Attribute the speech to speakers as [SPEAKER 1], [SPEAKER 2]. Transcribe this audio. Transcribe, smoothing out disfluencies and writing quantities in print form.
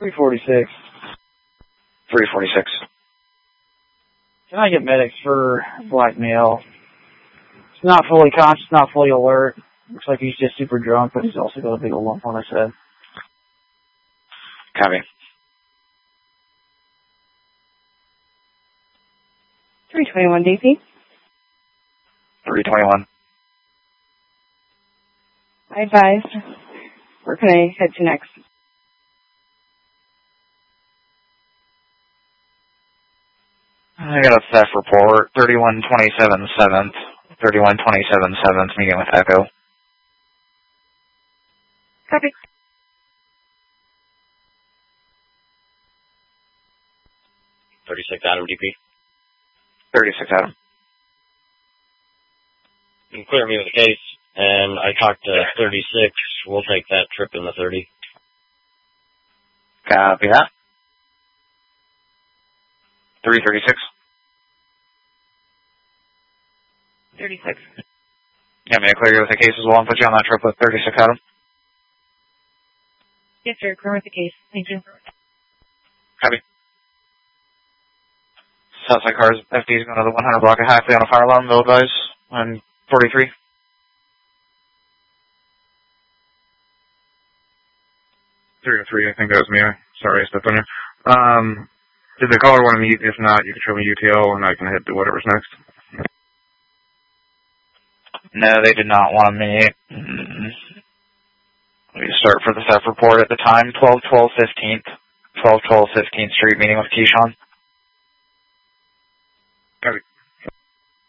[SPEAKER 1] 346.
[SPEAKER 2] 346.
[SPEAKER 1] Can I get medics for black male? He's not fully conscious, not fully alert. Looks like he's just super drunk, but he's also got a big old lump on his head.
[SPEAKER 2] Copy.
[SPEAKER 3] 321 DP.
[SPEAKER 2] 321.
[SPEAKER 3] I advised. Where can I head to next?
[SPEAKER 2] I got a theft report. 3127 7th. 3127 7th, meeting with Echo.
[SPEAKER 3] Copy.
[SPEAKER 4] 36 Adam DP.
[SPEAKER 2] 36 Adam.
[SPEAKER 4] You can clear me with the case, and I talked to 36. We'll take that trip in the 30.
[SPEAKER 2] Copy that. 336.
[SPEAKER 3] 36.
[SPEAKER 2] Yeah, may I clear you with the case as well and put you on that trip with 36 Adam?
[SPEAKER 3] Yes, sir. Clear with the case. Thank you.
[SPEAKER 2] Copy. Southside cars, FD is going to the 100 block of Hackley on a fire alarm, no advise, on 43.
[SPEAKER 5] Three, I think that was me. Sorry, I stepped on you. Did the caller want to meet? If not, you can show me UTL and I can head to whatever's next.
[SPEAKER 2] No, they did not want to meet. We start for the theft report at the time, 12-12-15th. 12-12-15th Street, meeting with Keyshawn.